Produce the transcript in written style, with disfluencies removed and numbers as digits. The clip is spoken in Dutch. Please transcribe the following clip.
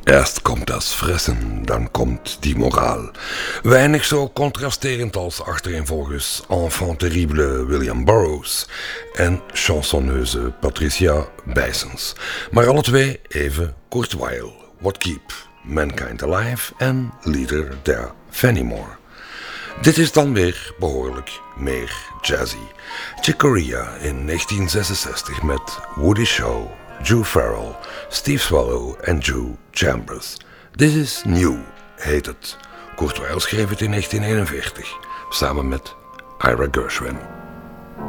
Eerst komt das fressen, dan komt die moraal. Weinig zo contrasterend als achtereenvolgens enfant terrible William Burroughs en chansonneuse Patricia Bijsens. Maar alle twee even Kurzweil, What Keep Mankind Alive en Leader der Fenimore. Dit is dan weer behoorlijk meer jazzy. Chick Corea in 1966 met Woody Shaw, Drew Farrell, Steve Swallow en Drew Chambers. This is New, heet het. Kurzweil schreef het in 1941, samen met Ira Gershwin.